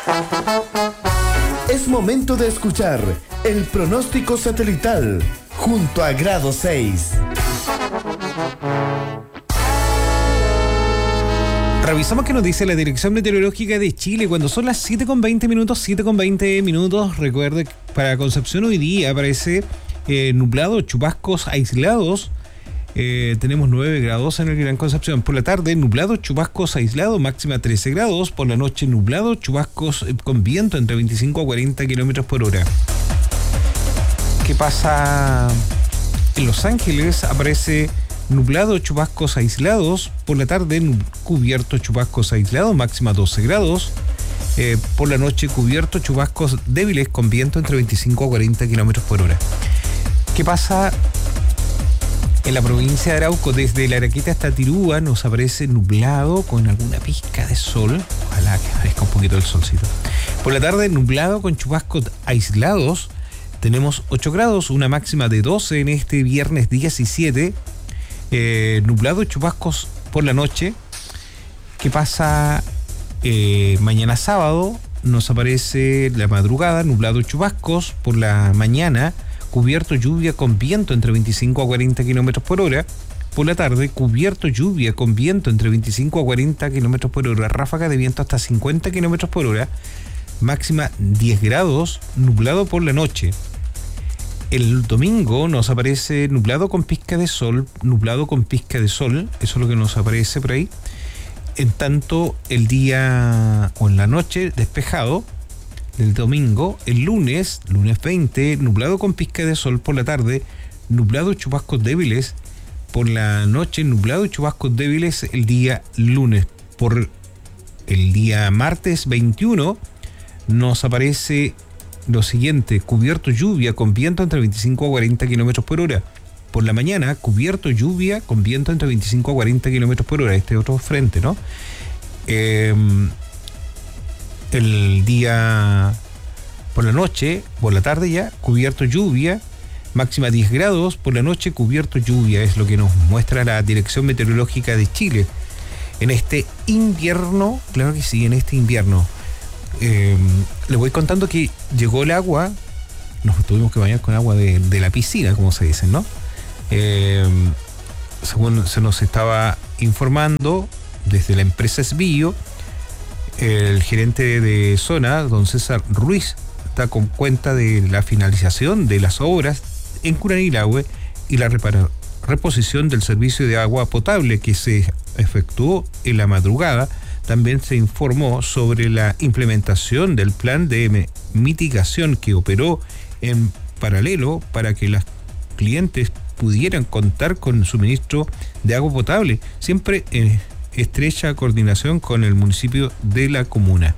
Es momento de escuchar el pronóstico satelital junto a Grado 6. Revisamos qué nos dice la Dirección Meteorológica de Chile cuando son las 7:20 minutos, 7:20 minutos. Recuerde, para Concepción hoy día aparece nublado, chubascos aislados. Tenemos 9 grados en el Gran Concepción. Por la tarde, nublado, chubascos aislados, máxima 13 grados. Por la noche, nublado, chubascos con viento entre 25 a 40 kilómetros por hora. ¿Qué pasa en Los Ángeles? Aparece nublado, chubascos aislados. Por la tarde, cubierto, chubascos aislados, máxima 12 grados. Por la noche, cubierto, chubascos débiles con viento entre 25 a 40 kilómetros por hora. ¿Qué pasa en la provincia de Arauco? Desde La Araqueta hasta Tirúa nos aparece nublado con alguna pizca de sol. Ojalá que aparezca un poquito el solcito. Por la tarde, nublado con chubascos aislados. Tenemos 8 grados, una máxima de 12 en este viernes 17. Nublado, chubascos por la noche. ¿Qué pasa mañana sábado? Nos aparece la madrugada, nublado, chubascos por la mañana. Cubierto, lluvia con viento entre 25 a 40 kilómetros por hora. Por la tarde, cubierto, lluvia con viento entre 25 a 40 kilómetros por hora. Ráfaga de viento hasta 50 kilómetros por hora. Máxima 10 grados, nublado por la noche. El domingo nos aparece nublado con pizca de sol, nublado con pizca de sol. Eso es lo que nos aparece por ahí. En tanto, el día o en la noche, despejado. Del domingo, el lunes 20, nublado con pizca de sol por la tarde, nublado, chubascos débiles por la noche, nublado y chubascos débiles el día lunes. Por el día martes 21 nos aparece lo siguiente: cubierto, lluvia con viento entre 25 a 40 kilómetros por hora. Por la mañana, cubierto, lluvia con viento entre 25 a 40 kilómetros por hora. Este otro frente, ¿no? El día por la noche, por la tarde ya, cubierto, lluvia, máxima 10 grados, por la noche cubierto, lluvia, es lo que nos muestra la Dirección Meteorológica de Chile. En este invierno, claro que sí, en este invierno, les voy contando que llegó el agua, nos tuvimos que bañar con agua de la piscina, como se dice, ¿no? Según se nos estaba informando desde la empresa Esbío, el gerente de zona, don César Ruiz, está con cuenta de la finalización de las obras en Curanilahue y la reposición del servicio de agua potable que se efectuó en la madrugada. También se informó sobre la implementación del plan de mitigación que operó en paralelo para que los clientes pudieran contar con suministro de agua potable, siempre en estrecha coordinación con el municipio de la comuna.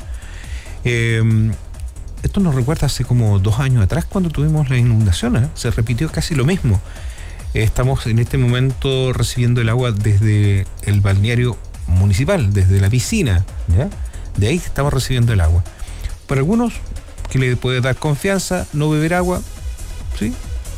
Esto nos recuerda hace como 2 años atrás cuando tuvimos la inundación, ¿eh? Se repitió casi lo mismo. Estamos en este momento recibiendo el agua desde el balneario municipal, desde la piscina, ¿ya? De ahí estamos recibiendo el agua. Para algunos que le puede dar confianza no beber agua, ¿sí?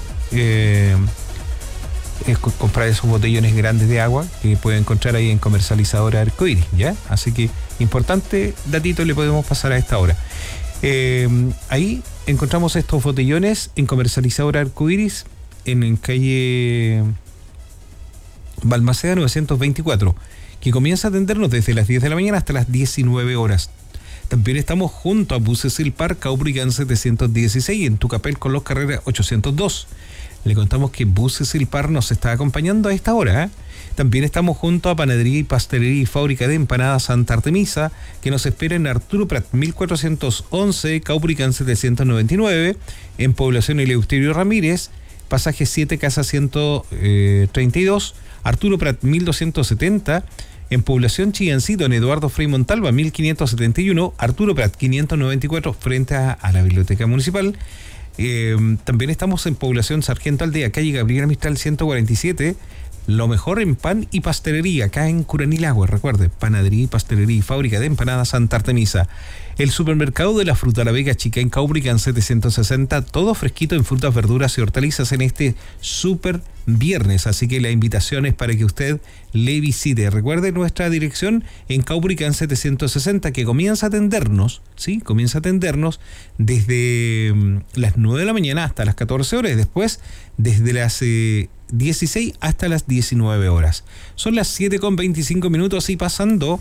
Es comprar esos botellones grandes de agua que pueden encontrar ahí en Comercializadora Arcoíris, ¿ya? Así que, importante datito le podemos pasar a esta hora. Ahí encontramos estos botellones en Comercializadora Arcoíris, en calle Balmaceda 924, que comienza a atendernos desde las 10 de la mañana hasta las 19 horas. También estamos junto a Buses Silpar, Caubricán 716, en Tucapel con los Carreras 802. Le contamos que Buses Silpar nos está acompañando a esta hora, ¿eh? También estamos junto a Panadería y Pastelería y Fábrica de Empanadas Santa Artemisa, que nos espera en Arturo Prat 1411, Caubricán 799, en Población Eleuterio Ramírez, pasaje 7, casa 132, Arturo Prat 1270, en Población Chillancito, en Eduardo Frei Montalva 1571, Arturo Prat 594, frente a la Biblioteca Municipal. También estamos en Población Sargento Aldea, calle Gabriela Mistral 147, lo mejor en pan y pastelería, acá en Curanilahue, recuerde, Panadería y Pastelería y Fábrica de Empanadas Santa Artemisa. El supermercado de la fruta La Vega Chica en Caubricán 760, todo fresquito en frutas, verduras y hortalizas en este super viernes, así que la invitación es para que usted le visite. Recuerde nuestra dirección en Caupolicán 760, que comienza a atendernos, ¿sí? Comienza a atendernos desde las 9 de la mañana hasta las 14 horas y después desde las 16 hasta las 19 horas. Son las 7:25 y pasando...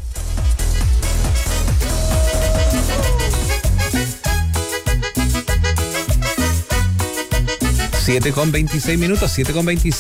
7:26, 7:26.